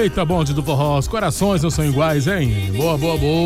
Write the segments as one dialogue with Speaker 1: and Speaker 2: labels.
Speaker 1: Eita, bonde do forró, os corações não são iguais, hein? Boa.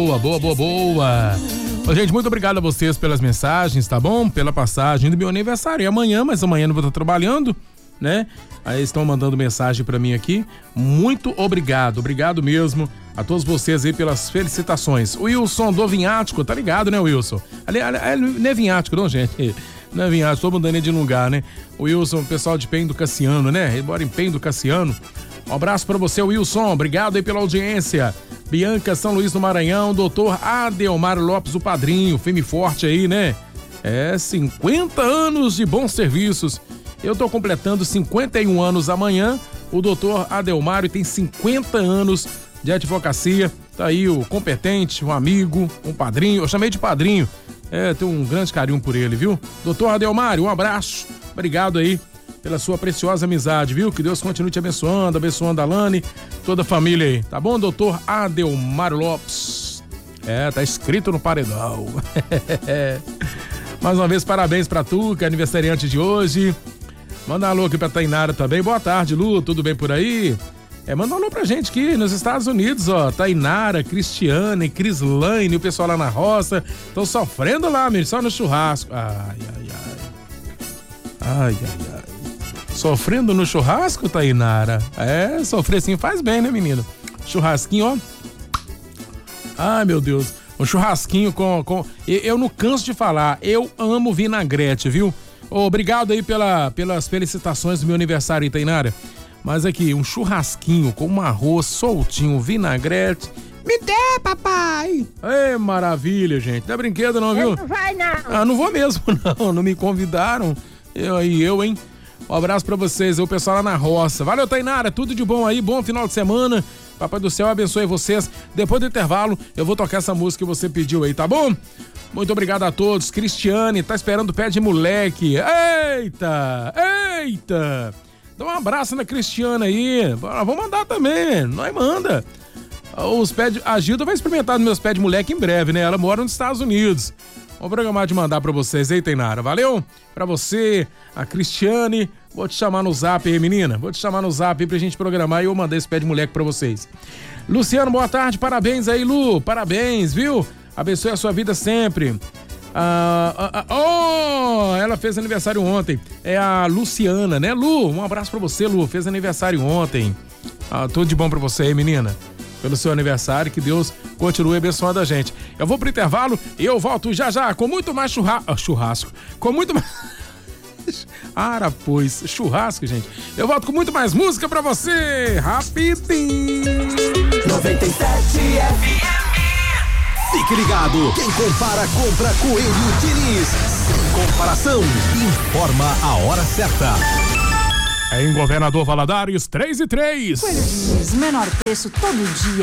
Speaker 1: Ô, gente, muito obrigado a vocês pelas mensagens, tá bom? Pela passagem do meu aniversário. É amanhã, mas amanhã não vou estar trabalhando, né? Aí estão mandando mensagem pra mim aqui. Muito obrigado mesmo a todos vocês aí pelas felicitações. O Wilson do Vinhático, tá ligado, né, Wilson? Não é Vinhático, não, gente. Não é Vinhático, tô mudando de lugar, né? O Wilson, o pessoal de Penho do Cassiano, né? Ele mora em Penho do Cassiano. Um abraço pra você, Wilson. Obrigado aí pela audiência. Bianca, São Luís do Maranhão. Doutor Adelmar Lopes, o padrinho. Firme e forte aí, né? 50 anos de bons serviços. Eu tô completando 51 anos amanhã. O doutor Adelmário tem 50 anos de advocacia. Tá aí o competente, um amigo, um padrinho. Eu chamei de padrinho. Tenho um grande carinho por ele, viu? Doutor Adelmário, um abraço. Obrigado aí pela sua preciosa amizade, viu? Que Deus continue te abençoando a Lani, toda a família aí. Tá bom, doutor Adelmário Lopes? Tá escrito no paredão. Mais uma vez, parabéns pra tu, que é aniversariante de hoje. Manda um alô aqui pra Tainara também. Boa tarde, Lu. Tudo bem por aí? Manda um alô pra gente aqui nos Estados Unidos, ó. Tainara, Cristiane, Crislaine, o pessoal lá na roça. Estão sofrendo lá, menino, só no churrasco. Ai. Sofrendo no churrasco, Tainara? Sofrer assim faz bem, né, menino? Churrasquinho, ó. Ai, meu Deus. Um churrasquinho com... Eu não canso de falar. Eu amo vinagrete, viu? Obrigado aí pelas felicitações do meu aniversário, aí, Tainara. Mas aqui, um churrasquinho com um arroz soltinho, vinagrete. Me dê, papai! Maravilha, gente. Não é brinquedo não, viu?
Speaker 2: Não vai, não.
Speaker 1: Não vou mesmo, não. Não me convidaram. Eu, hein? Um abraço pra vocês, o pessoal lá na roça. Valeu, Tainara. Tudo de bom aí. Bom final de semana. Papai do céu abençoe vocês. Depois do intervalo, eu vou tocar essa música que você pediu aí, tá bom? Muito obrigado a todos. Cristiane, tá esperando o pé de moleque. Eita! Dá um abraço na Cristiane aí. Vamos mandar também, nós manda. A Gilda vai experimentar nos meus pés de moleque em breve, né? Ela mora nos Estados Unidos. Vamos programar de mandar pra vocês aí, Tainara. Valeu? Pra você, a Cristiane. Vou te chamar no zap aí, menina. Vou te chamar no zap aí pra gente programar e eu mandar esse pé de moleque pra vocês. Luciano, boa tarde. Parabéns aí, Lu. Parabéns, viu? Abençoe a sua vida sempre. Ela fez aniversário ontem. É a Luciana, né, Lu? Um abraço pra você, Lu. Fez aniversário ontem. Tudo de bom pra você aí, menina. Pelo seu aniversário, que Deus continue abençoando a gente. Eu vou pro intervalo e eu volto já com muito mais churrasco. Com muito mais... churrasco, gente. Eu volto com muito mais música pra você. Rapidinho.
Speaker 3: 97 FM. Fique ligado, quem compara, compra Coelho Diniz. Sem comparação, informa a hora certa.
Speaker 1: Em Governador Valadares, 3:03.
Speaker 4: Coelho Diniz, menor preço todo dia.